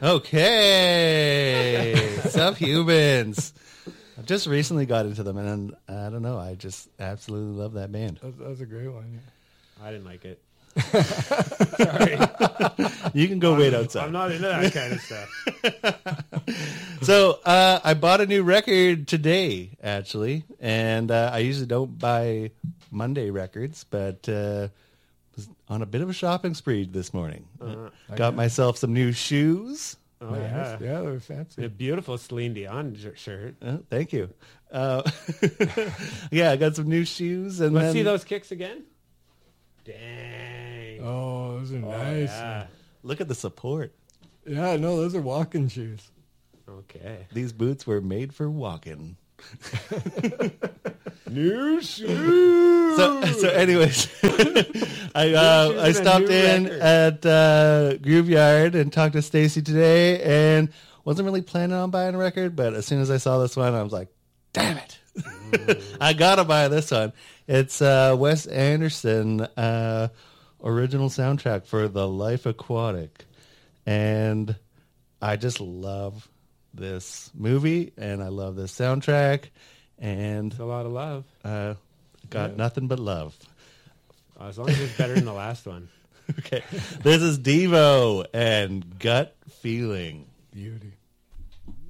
Okay. Subhumans. I just recently got into them, and I don't know. I just absolutely love that band. That's a great one. I didn't like it. Sorry. You can go wait outside. I'm not into that kind of stuff. So I bought a new record today, actually, and I usually don't buy Monday records, but was on a bit of a shopping spree this morning. Got myself some new shoes. Oh, Nice. Yeah, they're fancy. A beautiful Celine Dion shirt. Thank you. Yeah, I got some new shoes, and Let's then see those kicks again. Dang. Oh, those are nice. Yeah. look at the support. Yeah, no, those are walking shoes. Okay. These boots were made for walking. New shoes. So anyways, I stopped in at Groove Yard and talked to Stacy today, and wasn't really planning on buying a record, but as soon as I saw this one, I was like, damn it. I gotta buy this one. It's Wes Anderson original soundtrack for The Life Aquatic, and I just love this movie, and I love this soundtrack, and It's a lot of love. got nothing but love. As long as it's better than the last one. Okay, this is Devo and Gut Feeling. Beauty.